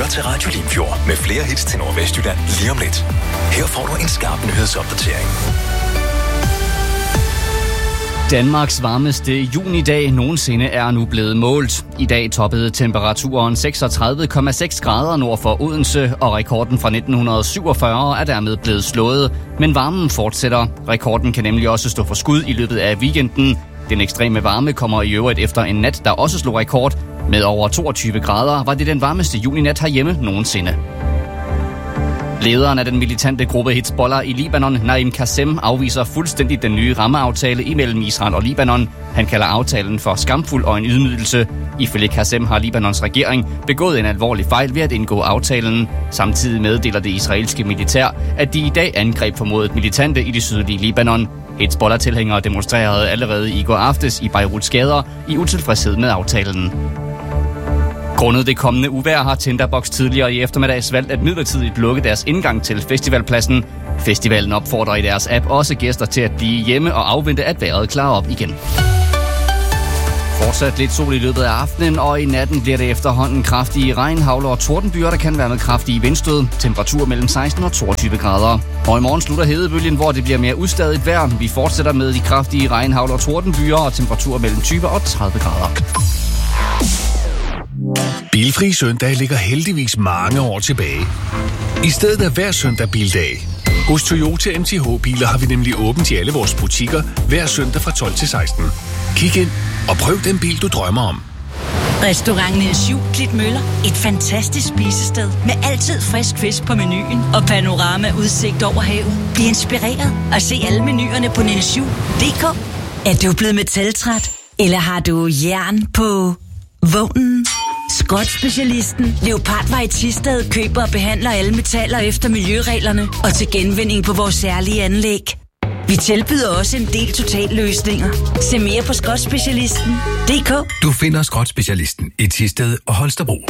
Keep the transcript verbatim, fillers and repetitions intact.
lytter til Radio Limfjord med flere hits til Nordvestjylland lige om lidt. Her får du en skarp nyhedsopdatering. Danmarks varmeste junidag nogensinde er nu blevet målt. I dag toppede temperaturen seksogtredive komma seks grader nord for Odense, og rekorden fra nitten syvogfyrre er dermed blevet slået. Men varmen fortsætter. Rekorden kan nemlig også stå for skud i løbet af weekenden. Den ekstreme varme kommer i øvrigt efter en nat, der også slog rekord. Med over toogtyve grader var det den varmeste juninat herhjemme nogensinde. Lederen af den militante gruppe Hizbollah i Libanon, Naim Qassem, afviser fuldstændig den nye rammeaftale imellem Israel og Libanon. Han kalder aftalen for skamfuld og en ydmygelse. Ifølge Qassem har Libanons regering begået en alvorlig fejl ved at indgå aftalen. Samtidig meddeler det israelske militær, at de i dag angreb formodet militante i det sydlige Libanon. Hizbollah-tilhængere demonstrerede allerede i går aftes i Beiruts gader i utilfredshed med aftalen. Grundet det kommende uvejr har Tinderbox tidligere i eftermiddags valgt at midlertidigt lukke deres indgang til festivalpladsen. Festivalen opfordrer i deres app også gæster til at blive hjemme og afvente, at vejret klarer op igen. Fortsat lidt sol i løbet af aftenen, og i natten bliver det efterhånden kraftige regnhavler og tordenbyer, der kan være med kraftige vindstød. Temperatur mellem seksten og toogtyve grader. Og i morgen slutter hedebølgen, hvor det bliver mere ustadigt vejr. Vi fortsætter med de kraftige regnhavler og tordenbyer og temperatur mellem tyve og tredive grader. Bilfri søndag ligger heldigvis mange år tilbage. I stedet er hver søndag bildag. Hos Toyota M T H-biler har vi nemlig åbent i alle vores butikker hver søndag fra tolv til seksten. Kig ind og prøv den bil, du drømmer om. Restaurant Niels syv Klitmøller. Et fantastisk spisested med altid frisk fisk på menuen og panorama udsigt over havet. Bliv inspireret og se alle menuerne på niels syv punktum d k. Er du blevet metaltræt? Eller har du jern på vognen? Skrotspecialisten Leopardvej i Thisted køber og behandler alle metaller efter miljøreglerne og til genvinding på vores særlige anlæg. Vi tilbyder også en del totalløsninger. Se mere på skrotspecialisten punktum d k. Du finder Skrotspecialisten i Thisted og Holstebro.